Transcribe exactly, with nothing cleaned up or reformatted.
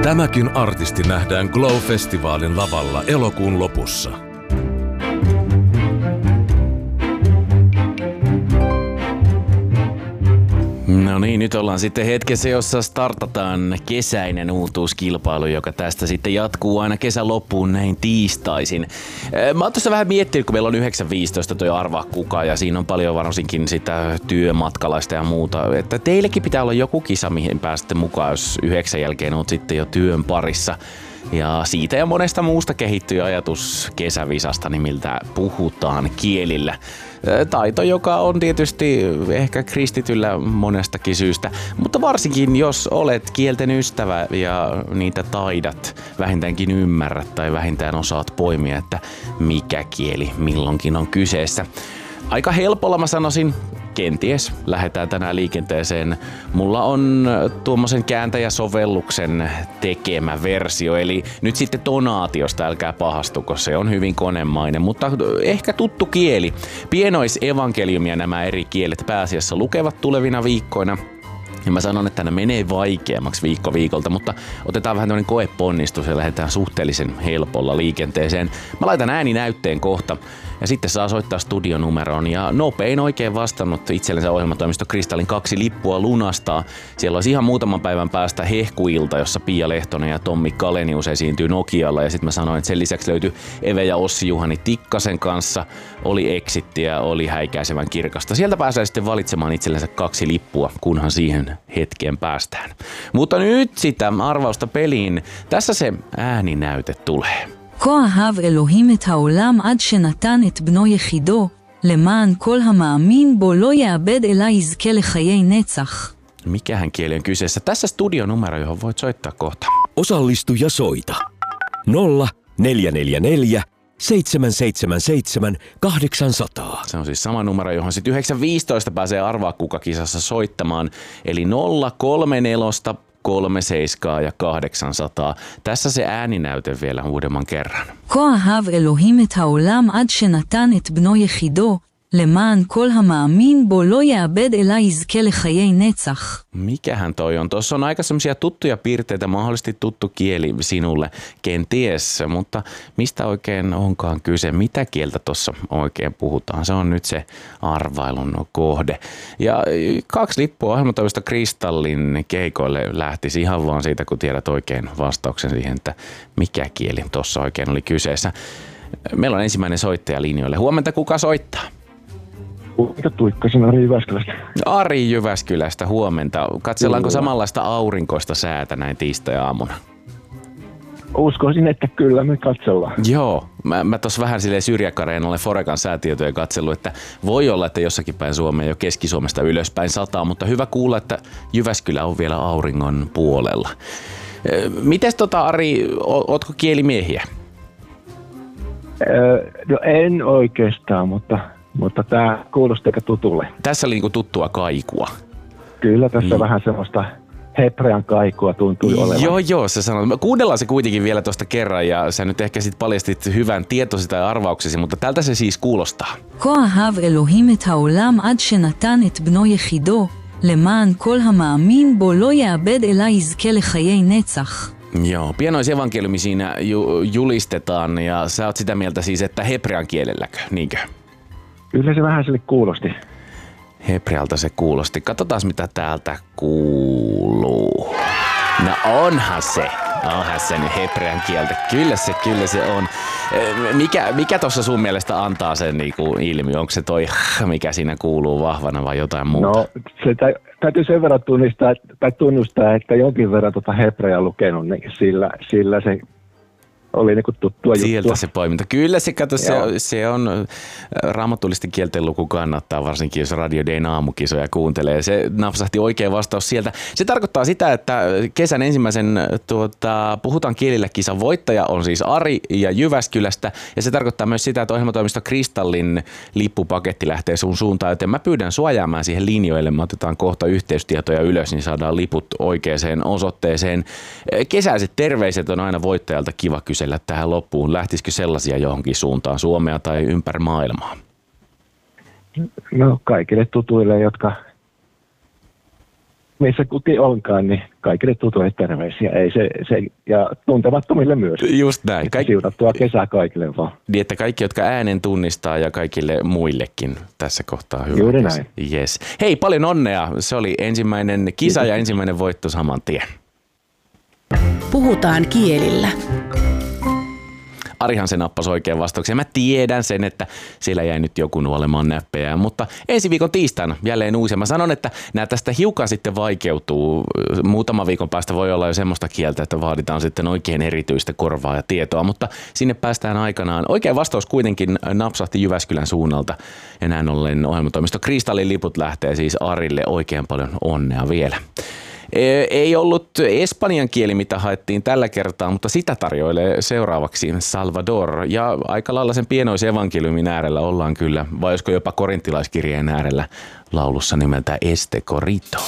Tämäkin artisti nähdään Glow-festivaalin lavalla elokuun lopussa. No niin, nyt ollaan sitten hetkessä, jossa startataan kesäinen uutuuskilpailu, joka tästä sitten jatkuu aina kesän loppuun näin tiistaisin. Mä oon tuossa vähän miettinyt, kun meillä on yhdeksän viisitoista toi Arvaa kuka ja siinä on paljon varsinkin sitä työmatkalaista ja muuta, että teillekin pitää olla joku kisa, mihin pääsette mukaan, jos yhdeksän jälkeen oot sitten jo työn parissa. Ja siitä ja monesta muusta kehittyi ajatus kesävisasta, nimiltä Puhutaan kielillä. Taito, joka on tietysti ehkä kristityllä monestakin syystä, mutta varsinkin jos olet kielten ystävä ja niitä taidat, vähintäänkin ymmärrät tai vähintään osaat poimia, että mikä kieli milloinkin on kyseessä. Aika helpolla mä sanoisin, kenties lähdetään tänään liikenteeseen. Mulla on tuommoisen kääntäjäsovelluksen tekemä versio, eli nyt sitten tonaatiosta älkää pahastuko, se on hyvin konemainen, mutta ehkä tuttu kieli. Pienoisevankeliumia nämä eri kielet pääasiassa lukevat tulevina viikkoina. Ja mä sanon, että ne menee vaikeammaksi viikko viikolta, mutta otetaan vähän tämmöinen koeponnistus ja lähdetään suhteellisen helpolla liikenteeseen. Mä laitan ääninäytteen kohta ja sitten saa soittaa studionumeroon. Ja nopein oikein vastannut itsellensä ohjelmatoimisto Kristallin kaksi lippua lunastaa. Siellä olisi ihan muutaman päivän päästä hehkuilta, jossa Pia Lehtonen ja Tommi Kalenius esiintyy Nokialla. Ja sitten mä sanoin, että sen lisäksi löytyi Eve ja Ossi Juhani Tikkasen kanssa. Oli Exittiä, oli Häikäisevän kirkasta. Sieltä pääsee sitten valitsemaan itsellensä kaksi lippua, kunhan siihen hetkeen päästään. Mutta nyt sitä arvausta peliin. Tässä se ääninäyte tulee. כה אהב אלוהים את העולם עד שנתן את בנו יחידו, למען כל המאמין בו לא יאבד אלא יזכה לחיי נצח. Mikähän kieli on kyseessä? Tässä studionumero, johon voit soittaa kohta. Osallistu ja soita. nolla neljä neljä neljä seitsemän seitsemän seitsemän kahdeksan nolla nolla. Se on siis sama numero, johon sitten yhdeksän viisitoista pääsee Arvaa kuka -kisassa soittamaan. Eli nolla kolme neljä kolme seitsemän ja kahdeksansataa. Tässä se ääninäyte vielä uudemman kerran. כה אהב אלוהים את העולם עד שנתן את בנו יחידו, למען כל המאמין בו לא יאבד אלא יזכה לחיי נצח. Mikähän toi on? Tuossa on aika semmoisia tuttuja piirteitä, mahdollisesti tuttu kieli sinulle, kenties, mutta mistä oikein onkaan kyse? Mitä kieltä tuossa oikein puhutaan? Se on nyt se arvailun kohde. Ja kaksi lippua ohjelmatoimisto Kristallin keikoille lähtisi ihan vaan siitä, kun tiedät oikein vastauksen siihen, että mikä kieli tuossa oikein oli kyseessä. Meillä on ensimmäinen soittaja linjoille. Huomenta, kuka soittaa? Huomenta, Tuikkasen Ari Jyväskylästä. Ari Jyväskylästä, huomenta. Katsellaanko samanlaista aurinkoista säätä näin tiistai-aamuna? Uskoisin, että kyllä me katsellaan. Joo, mä, mä tossa vähän silleen syrjäkareen olen Forekan säätietoja katsellut, että voi olla, että jossakin päin Suomea jo Keski-Suomesta ylöspäin sataa, mutta hyvä kuulla, että Jyväskylä on vielä auringon puolella. Mites tota Ari, ootko kielimiehiä? Öö, no en oikeastaan, mutta... Mutta tämä kuulosti aika tutulle. Tässä oli niinku tuttua kaikua. Kyllä, tässä mm. vähän semmoista hebrean kaikua tuntui olevan. Joo, joo, sä sanoit. Kuunnellaan se kuitenkin vielä tuosta kerran ja sä nyt ehkä sit paljastit hyvän tietosi tai arvauksesi, mutta tältä se siis kuulostaa. כה אהב אלוהים את העולם עד שנתן את בנו יחידו, למען כל המאמין בו לא יאבד אלא יזכה לחיי נצח. Joo, pienoisevankeliumi siinä ju- julistetaan ja sä oot sitä mieltä siis, että hebrean kielelläkö, niinkö? Kyllä se vähän sille kuulosti. Hebrealta se kuulosti. Katsotaan mitä täältä kuuluu. No onhan se. Onhan se nyt hebrean kieltä. Kyllä se, kyllä se on. Mikä, mikä tuossa sun mielestä antaa sen niinku ilmi? Onko se toi, mikä siinä kuuluu vahvana vai jotain muuta? No se tä, täytyy sen verran tunnistaa, tai tunnustaa, että jonkin verran tuota hebreaa lukenut, niin sillä, sillä se... Oli niinku tuttua juttua. Sieltä se poiminta. Kyllä se, kato, se, se on raamatullisten kielten luku kannattaa, varsinkin jos Radio Dayn aamukisoja kuuntelee. Se napsahti oikea vastaus sieltä. Se tarkoittaa sitä, että kesän ensimmäisen tuota, Puhutaan kielillä -kisan voittaja on siis Ari ja Jyväskylästä. Ja se tarkoittaa myös sitä, että ohjelmatoimisto Kristallin lippupaketti lähtee sun suuntaan. Joten mä pyydän suojaamaan siihen linjoille. Me otetaan kohta yhteystietoja ylös, niin saadaan liput oikeaan osoitteeseen. Kesäiset terveiset on aina voittajalta kiva kysellä tähän loppuun. Lähtisikö sellaisia johonkin suuntaan, Suomea tai ympäri maailmaa? No kaikille tutuille, jotka missä kukin onkaan, niin kaikille tutuille terveisiä. Ei se, se, ja tuntemattomille myös. Just näin. Kaik- siunattua kesää kaikille vaan. Niin, että kaikki, jotka äänen tunnistaa ja kaikille muillekin tässä kohtaa hyvä. Juuri näin. Yes. Hei, paljon onnea. Se oli ensimmäinen kisa ja ensimmäinen voitto saman tien. Puhutaan kielillä. Arihan se nappasi oikein vastauksen. Mä tiedän sen, että siellä jäi nyt joku nuolemaan näppejä, mutta ensi viikon tiistaina jälleen uusi. Mä sanon, että nämä tästä hiukan sitten vaikeutuu. Muutaman viikon päästä voi olla jo semmoista kieltä, että vaaditaan sitten oikein erityistä korvaa ja tietoa, mutta sinne päästään aikanaan. Oikein vastaus kuitenkin napsahti Jyväskylän suunnalta ja näin ollen ohjelmatoimisto Kristallin liput lähtee siis Arille. Oikein paljon onnea vielä. Ei ollut espanjan kieli, mitä haettiin tällä kertaa, mutta sitä tarjoilee seuraavaksi Salvador. Ja aika lailla sen pienoisen evankeliumin äärellä ollaan kyllä, vai olisiko jopa korintilaiskirjeen äärellä laulussa nimeltä Este Corrito.